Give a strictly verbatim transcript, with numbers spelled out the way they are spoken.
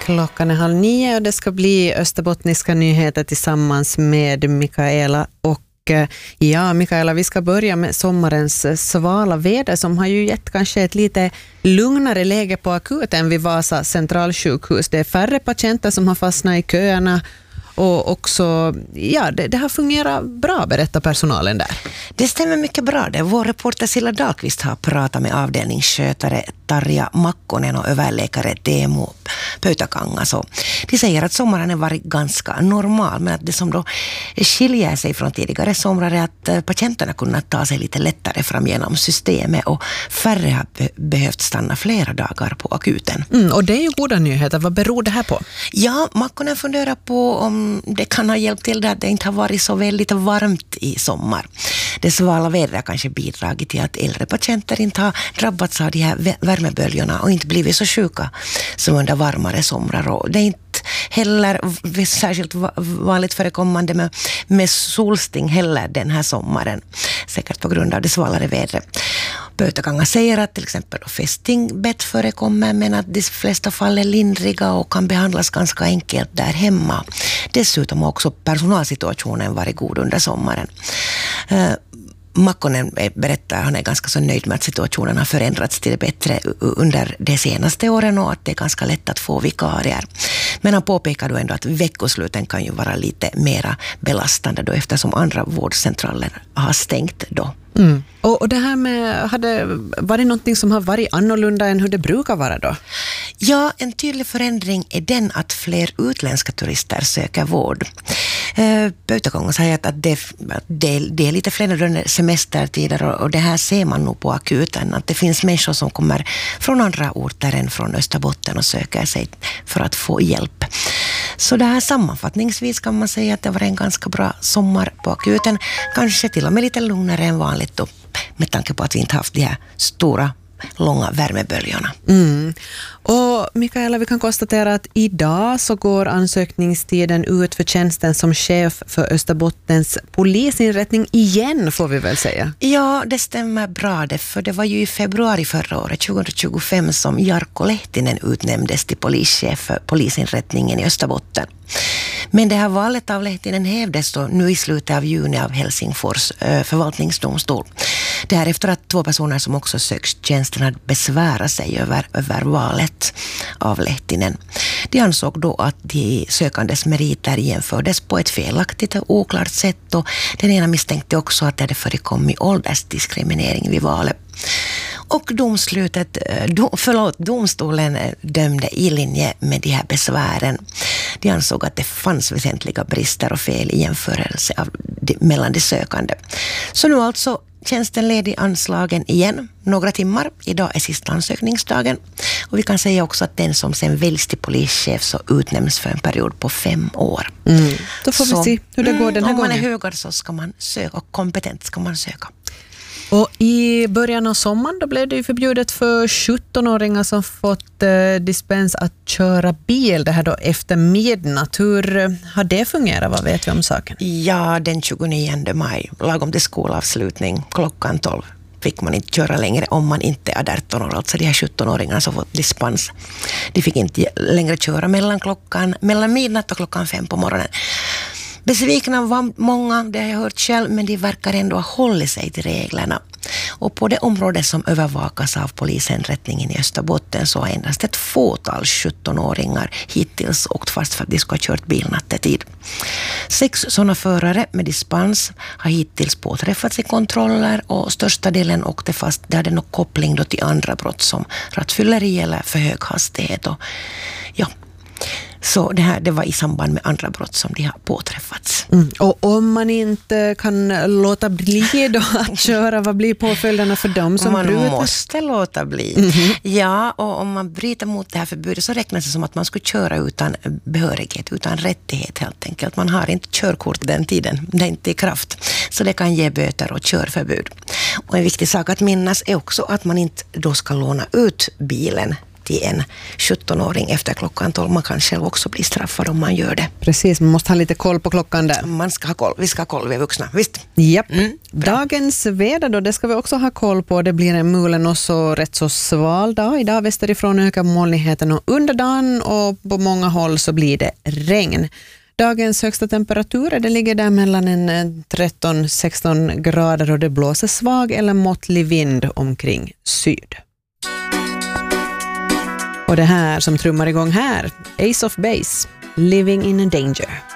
Klockan är halv nio och det ska bli österbottniska nyheter tillsammans med Mikaela. Och ja, Mikaela, vi ska börja med sommarens svala väder som har ju gett kanske ett lite lugnare läge på akuten vid Vasa centralsjukhus. Det är färre patienter som har fastnat i köerna. Och också, ja, det, det har fungerat bra, berättar personalen där. Det stämmer mycket bra det. Vår reporter Silla Dahlqvist har pratat med avdelningsskötare Tarja Makkonen och överläkare Teemu Pöytäkangas. Så de säger att sommaren har varit ganska normal, men att det som då skiljer sig från tidigare somrar är att patienterna kunnat ta sig lite lättare fram genom systemet och färre har be- behövt stanna flera dagar på akuten. Mm, och det är ju goda nyheter. Vad beror det här på? Ja, Makkonen funderar på om det kan ha hjälpt till att det inte har varit så väldigt varmt i sommar. Det svala vädret har kanske bidragit till att äldre patienter inte har drabbats av de här värmeböljorna och inte blivit så sjuka som under varmare somrar. Och det är inte heller särskilt vanligt förekommande med, med solsting heller den här sommaren. Säkert på grund av det svalare vädret. Pöytäkangas säger att till exempel fästingbett förekommer, men att de flesta fall är lindriga och kan behandlas ganska enkelt där hemma. Dessutom har också personalsituationen varit god under sommaren. Uh, Makkonen berättar att han är ganska så nöjd med att situationen har förändrats till det bättre under de senaste åren och att det är ganska lätt att få vikarier. Men han påpekar då ändå att veckosluten kan ju vara lite mera belastande då eftersom andra vårdcentraler har stängt då. Mm. Och, och det här med, hade varit någonting som har varit annorlunda än hur det brukar vara då? Ja, en tydlig förändring är den att fler utländska turister söker vård. Eh, Pöytäkangas säger att, att, det, att det, det är lite fler under semestertider och, och det här ser man nog på akuten. Att det finns människor som kommer från andra orter än från Österbotten och söker sig för att få hjälp. Så det här sammanfattningsvis kan man säga att det var en ganska bra sommar på akuten. Kanske till och med lite lugnare än vanligt då, med tanke på att vi inte haft de här stora, långa värmeböljorna. Mm. Och Mikaela, vi kan konstatera att idag så går ansökningstiden ut för tjänsten som chef för Österbottens polisinrättning igen, får vi väl säga. Ja, det stämmer bra det, för det var ju i februari förra året, tjugohundratjugofem, som Jarkko Lehtinen utnämndes till polischef för polisinrättningen i Österbotten. Men det här valet av Lehtinen hävdes då nu i slutet av juni av Helsingfors äh, förvaltningsdomstol. Det här efter att två personer som också sökt tjänsten hade besvärat sig över, över valet av Lehtinen. De ansåg då att de sökandes meriter jämfördes på ett felaktigt och oklart sätt och den ena misstänkte också att det hade förekommit åldersdiskriminering vid valet. Och domslutet, do, förlåt, domstolen dömde i linje med de här besvären. De ansåg att det fanns väsentliga brister och fel i jämförelse av de, mellan de sökande. Så nu alltså tjänsten ledig anslagen igen, några timmar. Idag är sista ansökningsdagen. Och vi kan säga också att den som sen väljs till polischef så utnämns för en period på fem år. Mm. Då får så, vi se hur det går den här om gången. Om man är högad så ska man söka och kompetent ska man söka. Och i början av sommaren då blev det ju förbjudet för sjuttonåringar som fått eh, dispens att köra bil, det här då efter midnatt. Hur har det fungerat? Vad vet vi om saken? Ja, den tjugonionde maj, lagom till skolavslutning, klockan tolv, fick man inte köra längre om man inte är arton år. Alltså de här sjuttonåringarna som fått dispens. De fick inte längre köra mellan klockan, mellan midnatt och klockan fem på morgonen. Besvikna var många, det har jag hört själv, men de verkar ändå ha hållit sig till reglerna. Och på det område som övervakas av polisinrättningen i Österbotten så har endast ett fåtal sjuttonåringar hittills åkt fast för att de ska ha kört bil nattetid. Sex sådana förare med dispens har hittills påträffats i kontroller och största delen åkte fast. Det hade någon koppling då till andra brott som rattfylleri eller för hög hastighet. Och ja, så det här det var i samband med andra brott som de har påträffats. Mm. Och om man inte kan låta bli då att köra, vad blir påföljderna för dem som man bryter? Man måste låta bli. Mm-hmm. Ja, och om man bryter mot det här förbudet så räknas det som att man skulle köra utan behörighet, utan rättighet helt enkelt. Man har inte körkort den tiden, det är inte i kraft. Så det kan ge böter och körförbud. Och en viktig sak att minnas är också att man inte då ska låna ut bilen till en sjuttonåring efter klockan tolv. Man kan själv också bli straffad om man gör det. Precis, man måste ha lite koll på klockan där. Man ska ha koll, vi ska ha koll, vi är vuxna, visst? Japp. Mm, Dagens väder då, det ska vi också ha koll på. Det blir en mulen och så rätt så sval dag. Idag västerifrån ökar molnigheten och under dagen och på många håll så blir det regn. Dagens högsta temperaturer det ligger där mellan en tretton till sexton grader och det blåser svag eller måttlig vind omkring syd. Och det här som trummar igång här, Ace of Base, Living in a Danger.